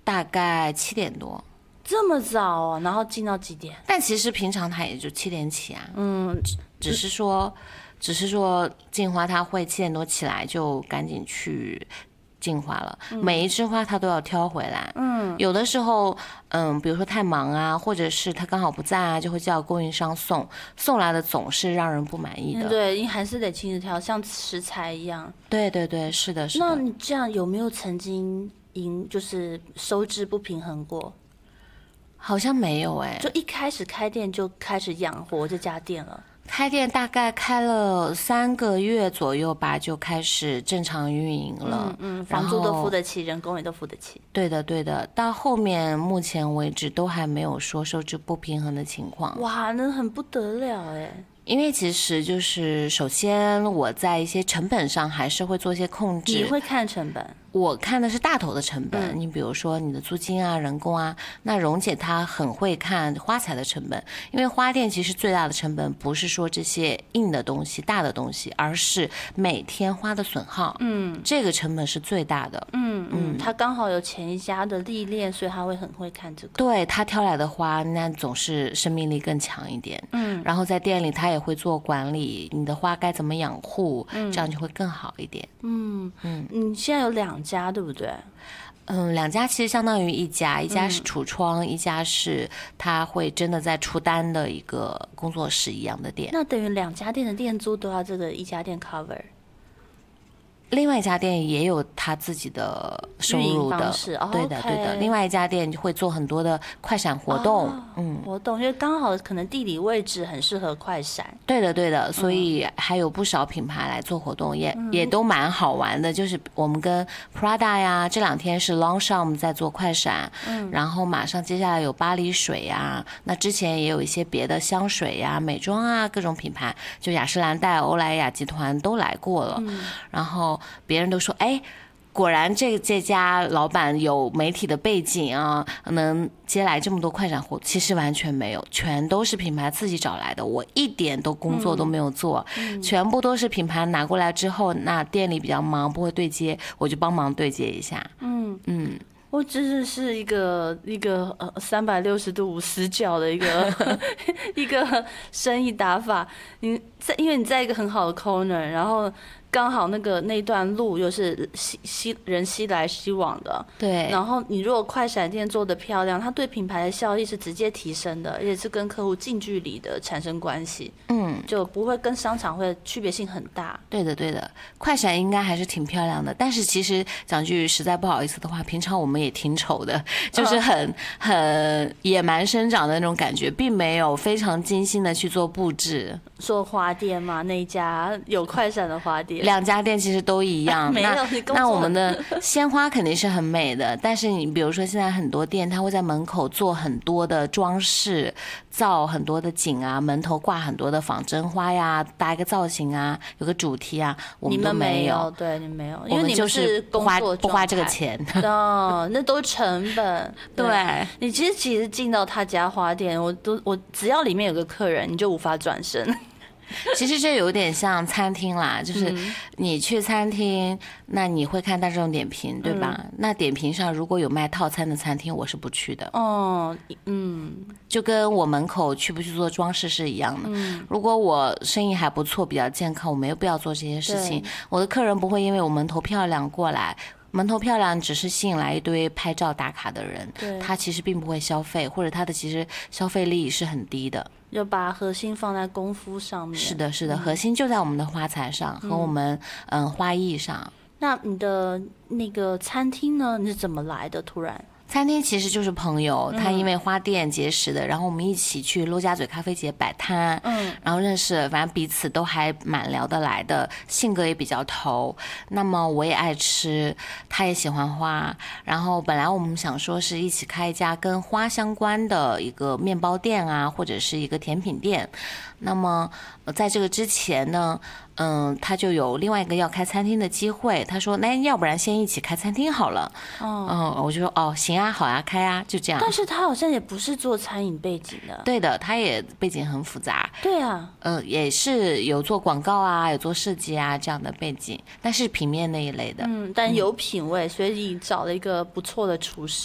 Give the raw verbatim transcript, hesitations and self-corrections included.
大概七点多。 这么早哦，然后进到几点？ 但其实平常他也就七点起啊，嗯，只是说，只是说进花他会七点多起来就赶紧去进花了，嗯、每一枝花他都要挑回来，嗯，有的时候，嗯，比如说太忙啊，或者是他刚好不在啊，就会叫供应商送，送来的总是让人不满意的， 嗯、对，你还是得亲自挑，像食材一样， 对对对，是的，是的。 那你这样有没有曾经因就是收支不平衡过？ 好像没有哎、欸， 就一开始开店就开始养活这家店了。 开店大概开了三个月左右吧，就开始正常运营了。 嗯嗯，房租都付得起，人工也都付得起。 对的对的，到后面目前为止都还没有说收支不平衡的情况。 哇，那很不得了哎。 因为其实就是首先我在一些成本上还是会做一些控制。 你会看成本？ 我看的是大头的成本， 嗯、 你比如说你的租金啊、人工啊。那蓉姐她很会看花材的成本，因为花店其实最大的成本不是说这些硬的东西、大的东西，而是每天花的损耗。嗯，这个成本是最大的。 嗯嗯，她刚好有前一家的历练，所以她会很会看这个。 对，她挑来的花，那总是生命力更强一点。嗯，然后在店里她也会做管理，你的花该怎么养护，嗯、这样就会更好一点。 嗯嗯，你现在有两家对不对？ 嗯，两家其实相当于一家，一家是橱窗，嗯、一家是他会真的在出单的一个工作室一样的店。 那等于两家店的店租都要这个一家店 cover。 另外一家店也有他自己的收入的， 哦、 对的 okay 对的。另外一家店会做很多的快闪活动， 哦、 嗯， 活动，因为刚好可能地理位置很适合快闪。 对的对的，所以还有不少品牌来做活动，也、嗯、也都蛮好玩的。就是我们跟 Prada 呀，这两天是 Longchamp 在做快闪，嗯，然后马上接下来有巴黎水呀，那之前也有一些别的香水呀、美妆啊各种品牌，就雅诗兰黛、欧莱雅集团都来过了，嗯、然后。别人都说，哎，果然这这家老板有媒体的背景啊，能接来这么多快闪活动。其实完全没有，全都是品牌自己找来的，我一点都工作都没有做，嗯、全部都是品牌拿过来之后，那店里比较忙不会对接，我就帮忙对接一下。嗯嗯。 我真的是一个一个呃三百六十度无死角的一个一个生意打法。你在因为你在一个很好的 corner， 然后刚好那个那段路又是吸吸人吸来吸往的， 对。 然后你如果快闪店做得漂亮，它对品牌的效益是直接提升的，而且是跟客户近距离的产生关系，嗯，就不会跟商场会区别性很大。 对的对的，快闪应该还是挺漂亮的，但是其实讲句实在不好意思的话，平常我们也挺丑的，就是很、uh. 很野蛮生长的那种感觉，并没有非常精心的去做布置。 说花店嘛，那一家有快闪的花店， 两家店其实都一样。 没有，你那我们的鲜花肯定是很美的，但是你比如说现在很多店，它会在门口做很多的装饰，造很多的景啊，门头挂很多的仿真花呀，搭一个造型啊，有个主题啊，我们都没有。 你们没有，对，你没有， 因为你们是不花不花这个钱。 哦，那都成本。 对， 对你其实其实进到他家花店，我都我只要里面有个客人，你就无法转身。 其实这有点像餐厅啦，就是你去餐厅，那你会看大众点评，对吧？嗯、那点评上如果有卖套餐的餐厅，我是不去的。哦，嗯，就跟我门口去不去做装饰是一样的。嗯、如果我生意还不错，比较健康，我没有必要做这些事情。我的客人不会因为我门头漂亮过来。门头漂亮只是吸引来一堆拍照打卡的人，他其实并不会消费，或者他的其实消费力是很低的。 就把核心放在功夫上面。 是的，是的，嗯、核心就在我们的花材上和我们嗯、呃、花艺上。 那你的那个餐厅呢？你是怎么来的？突然？ 餐厅其实就是朋友，他因为花店结识的，然后我们一起去陆家嘴咖啡节摆摊，嗯，然后认识，反正彼此都还蛮聊得来的，性格也比较投。那么我也爱吃，他也喜欢花，然后本来我们想说是一起开一家跟花相关的一个面包店啊，或者是一个甜品店。那么在这个之前呢，嗯，他就有另外一个要开餐厅的机会，他说那要不然先一起开餐厅好了。哦，嗯，我就说哦行啊，好啊，开啊，就这样。 但是他好像也不是做餐饮背景的。 对的，他也背景很复杂。 对啊， 呃，也是有做广告啊，有做设计啊这样的背景，但是平面那一类的。 嗯，但有品味，嗯、所以找了一个不错的厨师。